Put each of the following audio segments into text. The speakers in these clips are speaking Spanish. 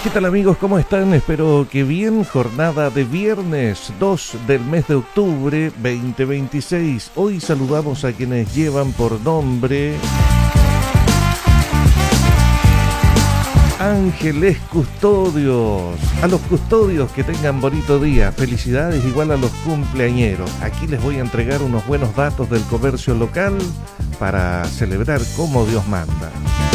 ¿Qué tal amigos? ¿Cómo están? Espero que bien. Jornada de viernes 2 del mes de octubre 2026. Hoy saludamos a quienes llevan por nombre Ángeles Custodios. A los custodios que tengan bonito día. Felicidades igual a los cumpleañeros. Aquí les voy a entregar unos buenos datos del comercio local para celebrar como Dios manda.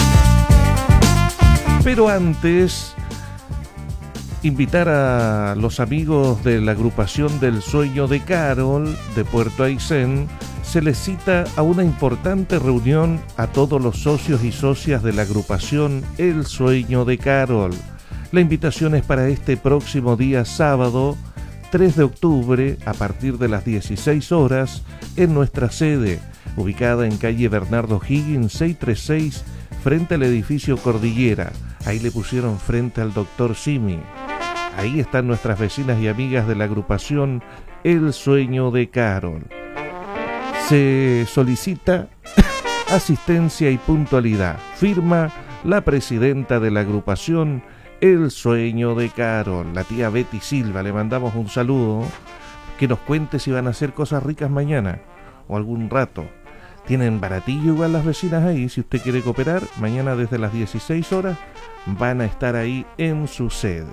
Pero antes, invitar a los amigos de la agrupación del Sueño de Carol de Puerto Aysén. Se les cita a una importante reunión a todos los socios y socias de la agrupación El Sueño de Carol. La invitación es para este próximo día sábado 3 de octubre a partir de las 16 horas en nuestra sede, ubicada en calle Bernardo Higgins 636, frente al edificio Cordillera. Ahí le pusieron frente al Dr. Simi. Ahí están nuestras vecinas y amigas de la agrupación El Sueño de Carol. Se solicita asistencia y puntualidad. Firma la presidenta de la agrupación El Sueño de Carol, la tía Betty Silva. Le mandamos un saludo. Que nos cuente si van a hacer cosas ricas mañana o algún rato. Tienen baratillo igual las vecinas ahí. Si usted quiere cooperar, mañana desde las 16 horas van a estar ahí en su sede.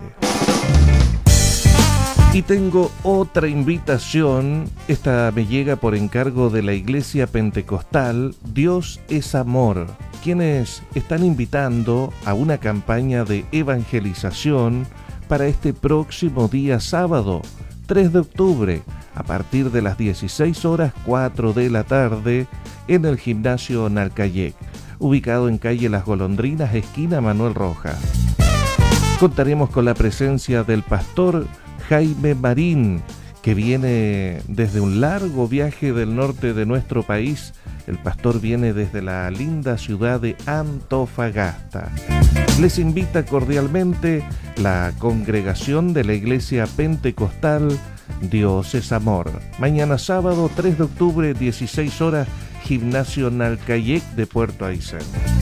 Y tengo otra invitación. Esta me llega por encargo de la Iglesia Pentecostal Dios es Amor, quienes están invitando a una campaña de evangelización para este próximo día sábado, 3 de octubre, a partir de las 16 horas 4 de la tarde, en el gimnasio Nalcayec, ubicado en calle Las Golondrinas, esquina Manuel Rojas. Contaremos con la presencia del pastor Jaime Marín, que viene desde un largo viaje del norte de nuestro país. El pastor viene desde la linda ciudad de Antofagasta. Les invita cordialmente la congregación de la Iglesia Pentecostal Dios es Amor. Mañana sábado 3 de octubre, 16 horas, Gimnasio Nalcayec de Puerto Aysén.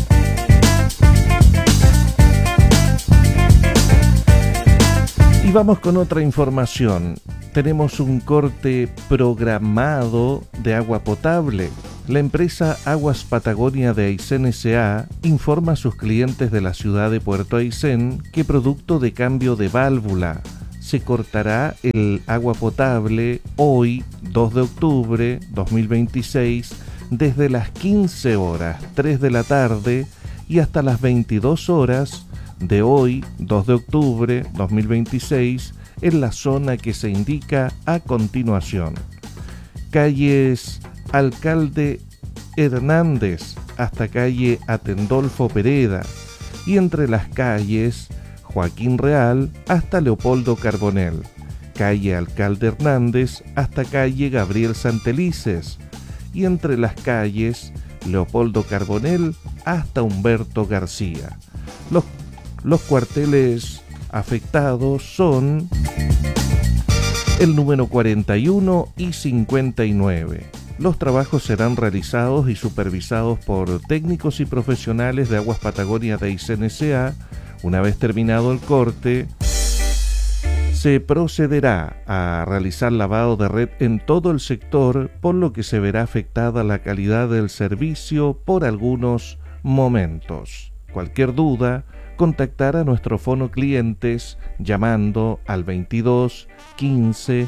Y vamos con otra información. Tenemos un corte programado de agua potable. La empresa Aguas Patagonia de Aysén S.A. informa a sus clientes de la ciudad de Puerto Aysén que producto de cambio de válvula se cortará el agua potable hoy, 2 de octubre 2026, desde las 15 horas, 3 de la tarde, y hasta las 22 horas de hoy, 2 de octubre 2026, en la zona que se indica a continuación. Calles Alcalde Hernández hasta calle Atendolfo Pereda, y entre las calles Joaquín Real hasta Leopoldo Carbonell, calle Alcalde Hernández hasta calle Gabriel Santelices, y entre las calles Leopoldo Carbonell hasta Humberto García. Los cuarteles afectados son el número 41 y 59. Los trabajos serán realizados y supervisados por técnicos y profesionales de Aguas Patagonia de Aysén S.A. Una vez terminado el corte, se procederá a realizar lavado de red en todo el sector, por lo que se verá afectada la calidad del servicio por algunos momentos. Cualquier duda, contactar a nuestro fono clientes llamando al 22 15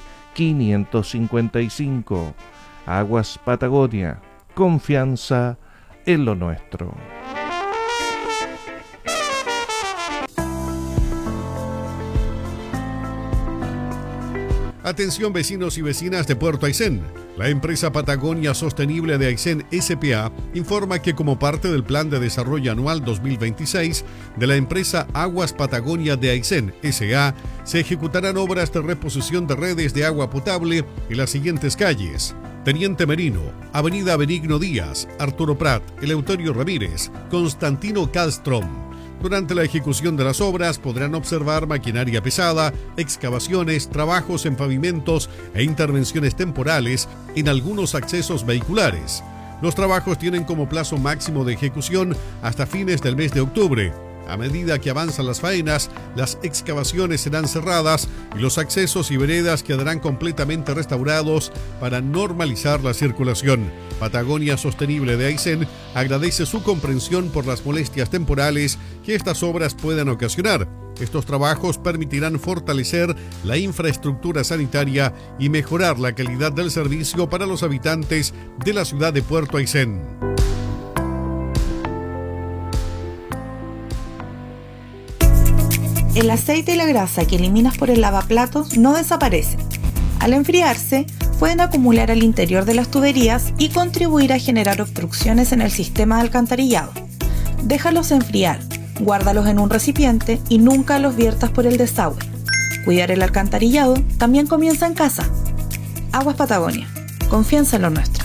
555. Aguas Patagonia, confianza en lo nuestro. Atención vecinos y vecinas de Puerto Aysén. La empresa Patagonia Sostenible de Aysén S.p.A. informa que como parte del Plan de Desarrollo Anual 2026 de la empresa Aguas Patagonia de Aysén S.A. se ejecutarán obras de reposición de redes de agua potable en las siguientes calles: Teniente Merino, Avenida Benigno Díaz, Arturo Prat, Eleuterio Ramírez, Constantino Castrom. Durante la ejecución de las obras podrán observar maquinaria pesada, excavaciones, trabajos en pavimentos e intervenciones temporales en algunos accesos vehiculares. Los trabajos tienen como plazo máximo de ejecución hasta fines del mes de octubre. A medida que avanzan las faenas, las excavaciones serán cerradas y los accesos y veredas quedarán completamente restaurados para normalizar la circulación. Patagonia Sostenible de Aysén agradece su comprensión por las molestias temporales que estas obras puedan ocasionar. Estos trabajos permitirán fortalecer la infraestructura sanitaria y mejorar la calidad del servicio para los habitantes de la ciudad de Puerto Aysén. El aceite y la grasa que eliminas por el lavaplatos no desaparecen. Al enfriarse, pueden acumular al interior de las tuberías y contribuir a generar obstrucciones en el sistema de alcantarillado. Déjalos enfriar, guárdalos en un recipiente y nunca los viertas por el desagüe. Cuidar el alcantarillado también comienza en casa. Aguas Patagonia. Confianza en lo nuestro.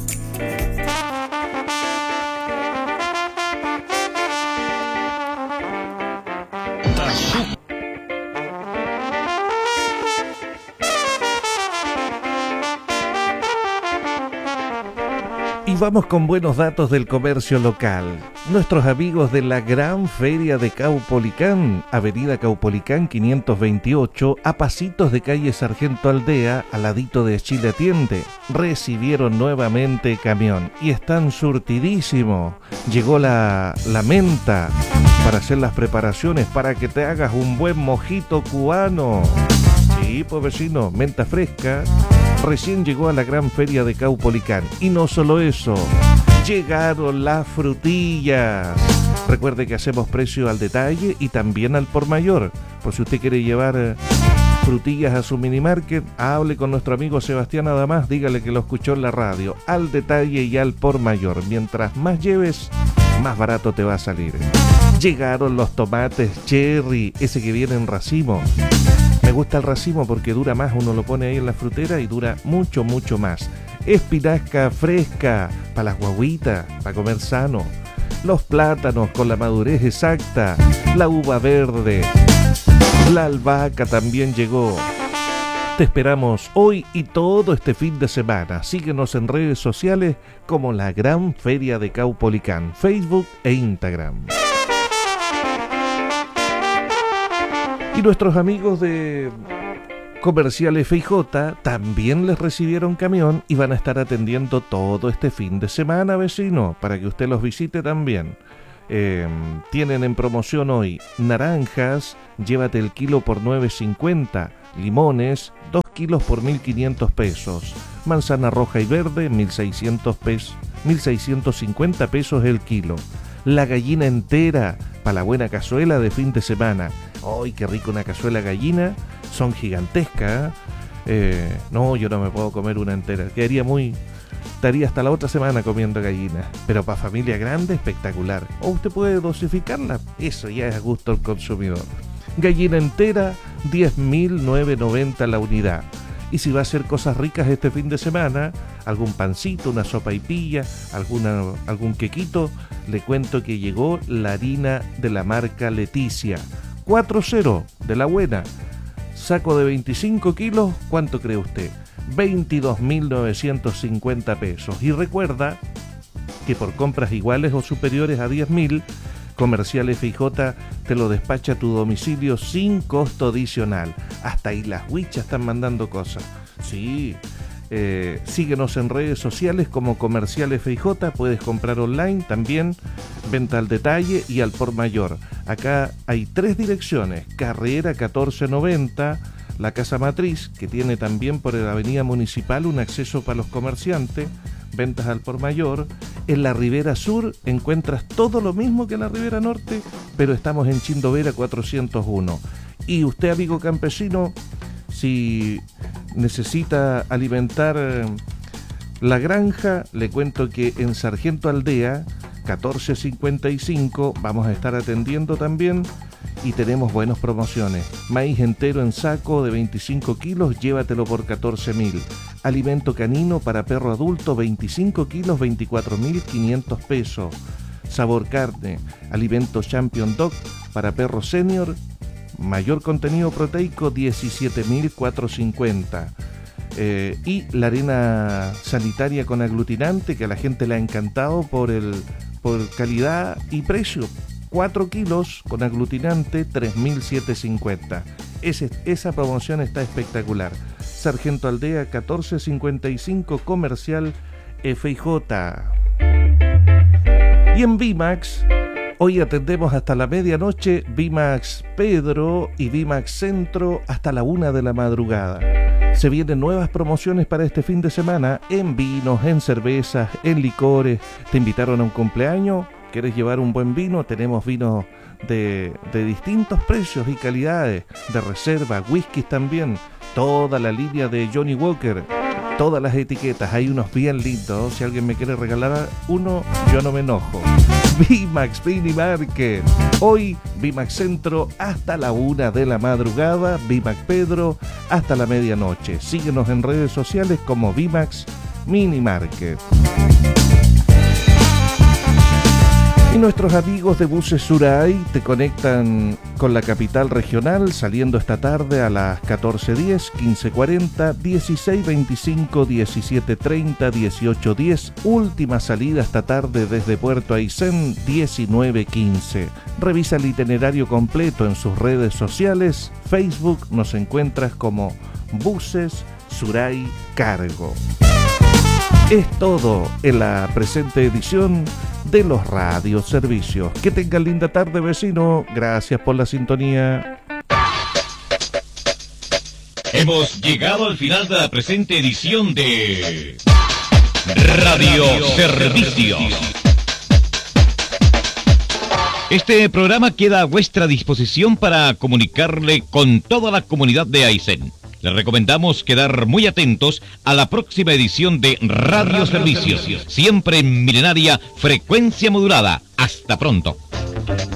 Y vamos con buenos datos del comercio local. Nuestros amigos de la Gran Feria de Caupolicán, Avenida Caupolicán 528, a pasitos de calle Sargento Aldea, al ladito de Chile Atiende, recibieron nuevamente camión y están surtidísimos. Llegó la menta para hacer las preparaciones para que te hagas un buen mojito cubano. Sí, pues vecino, menta fresca. Recién llegó a la Gran Feria de Caupolicán. Y no solo eso, llegaron las frutillas. Recuerde que hacemos precio al detalle y también al por mayor. Por si usted quiere llevar frutillas a su minimarket, hable con nuestro amigo Sebastián Adamás, dígale que lo escuchó en la radio. Al detalle y al por mayor. Mientras más lleves, más barato te va a salir. Llegaron los tomates cherry, ese que viene en racimo. Me gusta el racimo porque dura más, uno lo pone ahí en la frutera y dura mucho, mucho más. Espinaca fresca, para las guaguitas, para comer sano. Los plátanos con la madurez exacta. La uva verde. La albahaca también llegó. Te esperamos hoy y todo este fin de semana. Síguenos en redes sociales como la Gran Feria de Caupolicán, Facebook e Instagram. Y nuestros amigos de Comercial FIJ también les recibieron camión y van a estar atendiendo todo este fin de semana, vecino, para que usted los visite también. Tienen en promoción hoy naranjas, llévate el kilo por 9.50, limones, 2 kilos por 1.500 pesos, manzana roja y verde, 1.600 pesos, 1.650 pesos el kilo. La gallina entera, para la buena cazuela de fin de semana. ¡Ay, qué rico una cazuela gallina! Son gigantescas. No, yo no me puedo comer una entera. Estaría hasta la otra semana comiendo gallina. Pero para familia grande, espectacular. O usted puede dosificarla. Eso ya es a gusto del consumidor. Gallina entera, 10.990 la unidad. Y si va a hacer cosas ricas este fin de semana, algún pancito, una sopa y pilla, algún quequito, le cuento que llegó la harina de la marca Leticia. 4.0 de la buena. Saco de 25 kilos, ¿cuánto cree usted? 22.950 pesos. Y recuerda que por compras iguales o superiores a 10.000, Comercial FIJ te lo despacha a tu domicilio sin costo adicional. Hasta ahí las huichas están mandando cosas. Sí, síguenos en redes sociales como Comercial FIJ. Puedes comprar online también, venta al detalle y al por mayor. Acá hay 3 direcciones: Carrera 1490, la Casa Matriz, que tiene también por la Avenida Municipal un acceso para los comerciantes, ventas al por mayor. En la Ribera Sur encuentras todo lo mismo que en la Ribera Norte, pero estamos en Chindovera 401. Y usted, amigo campesino, si necesita alimentar la granja, le cuento que en Sargento Aldea 1455 vamos a estar atendiendo también y tenemos buenas promociones. Maíz entero en saco de 25 kilos, llévatelo por 14.000. Alimento canino para perro adulto, 25 kilos, 24.500 pesos. Sabor carne, alimento Champion Dog para perro senior, mayor contenido proteico, 17.450. Y la arena sanitaria con aglutinante, que a la gente le ha encantado por calidad y precio. 4 kilos con aglutinante 3.750. Esa promoción está espectacular. Sargento Aldea 1455 Comercial FJ. Y en VIMAX, hoy atendemos hasta la medianoche VIMAX Pedro y VIMAX Centro hasta la 1 de la madrugada. Se vienen nuevas promociones para este fin de semana en vinos, en cervezas, en licores. ¿Te invitaron a un cumpleaños? ¿Quieres llevar un buen vino? Tenemos vinos de distintos precios y calidades, de reserva, whiskies también, toda la línea de Johnny Walker, todas las etiquetas, hay unos bien lindos. Si alguien me quiere regalar uno, yo no me enojo. VIMAX Mini Market, hoy VIMAX Centro hasta la 1 de la madrugada, VIMAX Pedro hasta la medianoche. Síguenos en redes sociales como VIMAX Mini Market. Y nuestros amigos de Buses Suray te conectan con la capital regional saliendo esta tarde a las 14:10, 15:40, 16:25, 17:30, 18:10. Última salida esta tarde desde Puerto Aysén, 19:15. Revisa el itinerario completo en sus redes sociales. Facebook nos encuentras como Buses Suray Cargo. Es todo en la presente edición de los radioservicios. Que tengan linda tarde, vecino. Gracias por la sintonía. Hemos llegado al final de la presente edición de Radioservicios. Este programa queda a vuestra disposición para comunicarle con toda la comunidad de Aysén. Les recomendamos quedar muy atentos a la próxima edición de Radioservicios, siempre en milenaria frecuencia modulada. Hasta pronto.